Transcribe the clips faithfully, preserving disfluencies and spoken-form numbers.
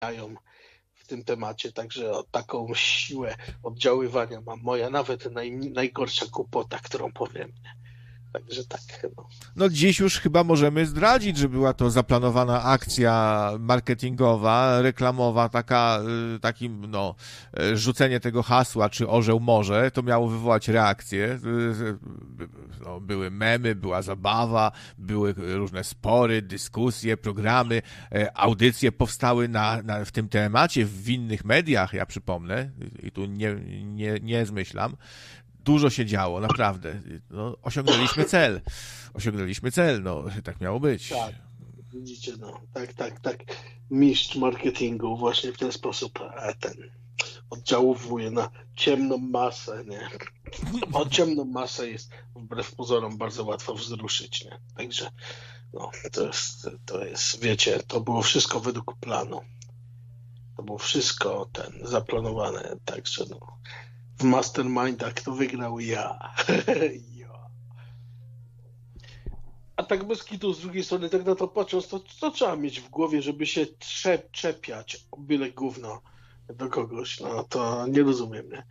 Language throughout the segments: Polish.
w tym temacie, także taką siłę oddziaływania ma moja nawet naj, najgorsza głupota, którą powiem. Także tak. No. no dziś już chyba możemy zdradzić, że była to zaplanowana akcja marketingowa, reklamowa, taka, takim, no, rzucenie tego hasła, czy orzeł może, to miało wywołać reakcję. No, były memy, była zabawa, były różne spory, dyskusje, programy, audycje powstały na, na, w tym temacie, w innych mediach, ja przypomnę, i tu nie, nie, nie zmyślam. Dużo się działo, naprawdę. No, osiągnęliśmy cel. Osiągnęliśmy cel, no, tak miało być. Tak, widzicie, no, tak, tak, tak. Mistrz marketingu właśnie w ten sposób ten oddziałuje na ciemną masę, nie? O ciemną masę jest wbrew pozorom bardzo łatwo wzruszyć, nie? Także, no, to jest, to jest, wiecie, to było wszystko według planu. To było wszystko ten zaplanowane, także, no. W mastermindach to wygrał ja. ja. A tak bez kitu, z drugiej strony, tak na to patrząc, to co trzeba mieć w głowie, żeby się trze- czepiać o byle gówno do kogoś? No to nie rozumiem, nie?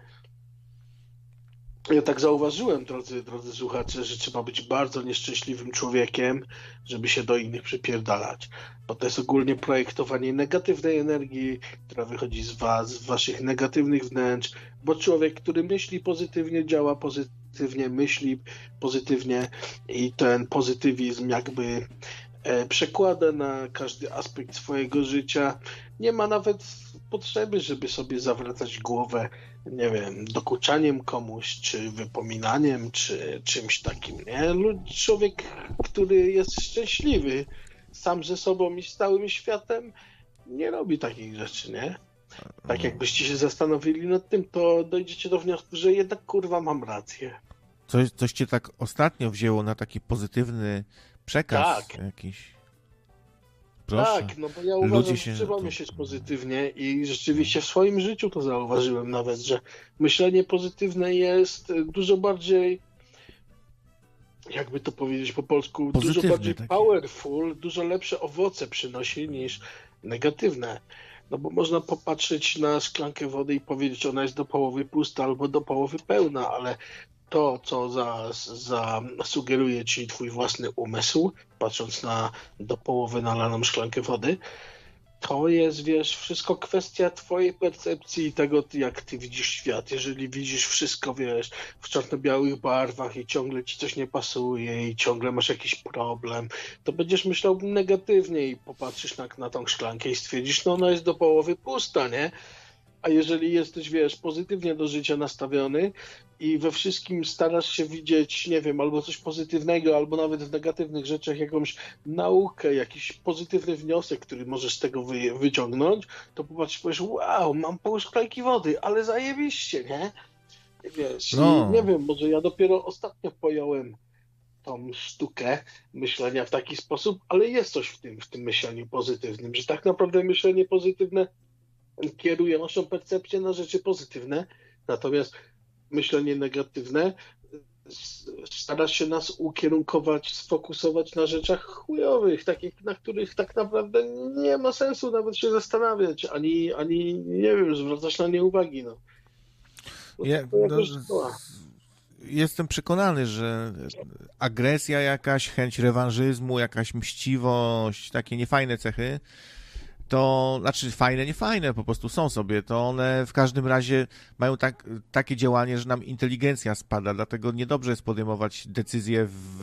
Ja tak zauważyłem, drodzy, drodzy słuchacze, że trzeba być bardzo nieszczęśliwym człowiekiem, żeby się do innych przypierdalać. Bo to jest ogólnie projektowanie negatywnej energii, która wychodzi z was, z waszych negatywnych wnętrz, bo człowiek, który myśli pozytywnie, działa pozytywnie, myśli pozytywnie i ten pozytywizm jakby e, przekłada na każdy aspekt swojego życia. Nie ma nawet potrzeby, żeby sobie zawracać głowę, nie wiem, dokuczaniem komuś, czy wypominaniem, czy czymś takim, nie? Człowiek, który jest szczęśliwy sam ze sobą i z całym światem, nie robi takich rzeczy, nie? Tak jakbyście się zastanowili nad tym, to dojdziecie do wniosku, że jednak kurwa mam rację. Coś, coś cię tak ostatnio wzięło na taki pozytywny przekaz tak. jakiś? Proszę. Tak, no bo ja uważam, że trzeba to... myśleć pozytywnie i rzeczywiście w swoim życiu to zauważyłem nawet, że myślenie pozytywne jest dużo bardziej, jakby to powiedzieć po polsku, pozytywne, dużo bardziej takie. powerful, dużo lepsze owoce przynosi niż negatywne. No bo można popatrzeć na szklankę wody i powiedzieć, ona jest do połowy pusta albo do połowy pełna, ale to, co za, za sugeruje ci twój własny umysł, patrząc na do połowy nalaną szklankę wody, to jest, wiesz, wszystko kwestia twojej percepcji i tego, jak ty widzisz świat. Jeżeli widzisz wszystko, wiesz, w czarno-białych barwach i ciągle ci coś nie pasuje i ciągle masz jakiś problem, to będziesz myślał negatywnie i popatrzysz na, na tą szklankę i stwierdzisz, no ona jest do połowy pusta, nie? A jeżeli jesteś, wiesz, pozytywnie do życia nastawiony i we wszystkim starasz się widzieć, nie wiem, albo coś pozytywnego, albo nawet w negatywnych rzeczach jakąś naukę, jakiś pozytywny wniosek, który możesz z tego wy- wyciągnąć, to popatrz, powiesz, wow, mam pół szklanki wody, ale zajebiście, nie? I wiesz, No. i nie wiem, może ja dopiero ostatnio pojąłem tą sztukę myślenia w taki sposób, ale jest coś w tym, w tym myśleniu pozytywnym, że tak naprawdę myślenie pozytywne kieruje naszą percepcję na rzeczy pozytywne, natomiast myślenie negatywne stara się nas ukierunkować, sfokusować na rzeczach chujowych, takich, na których tak naprawdę nie ma sensu nawet się zastanawiać, ani, ani nie wiem, zwracać na nie uwagi. No. No, Je, no, jestem przekonany, że agresja jakaś, chęć rewanżyzmu, jakaś mściwość, takie niefajne cechy, to, znaczy fajne, nie fajne, po prostu są sobie, to one w każdym razie mają tak, takie działanie, że nam inteligencja spada, dlatego niedobrze jest podejmować decyzje w,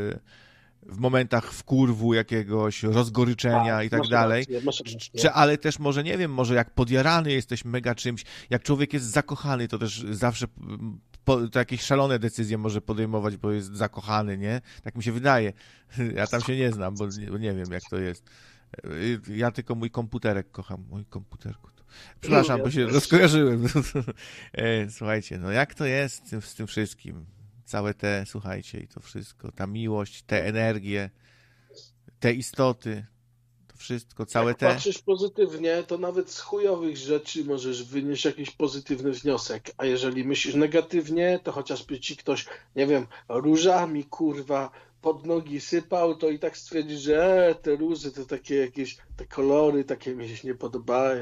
w momentach wkurwu jakiegoś, rozgoryczenia A, i tak dalej, Czy, ale też może, nie wiem, może jak podjarany jesteś mega czymś, jak człowiek jest zakochany, to też zawsze po, to jakieś szalone decyzje może podejmować, bo jest zakochany, nie? Tak mi się wydaje. Ja tam się nie znam, bo nie, bo nie wiem, jak to jest. Ja tylko mój komputerek kocham, mój komputerku. Przepraszam, bo się rozkojarzyłem. Słuchajcie, no jak to jest z tym, z tym wszystkim? Całe te, słuchajcie, i to wszystko, ta miłość, te energie, te istoty, to wszystko, całe jak te... Jak patrzysz pozytywnie, to nawet z chujowych rzeczy możesz wynieść jakiś pozytywny wniosek, a jeżeli myślisz negatywnie, to chociażby ci ktoś, nie wiem, różami, kurwa, pod nogi sypał, to i tak stwierdzić, że e, te róże to takie jakieś, te kolory takie mi się nie podobają.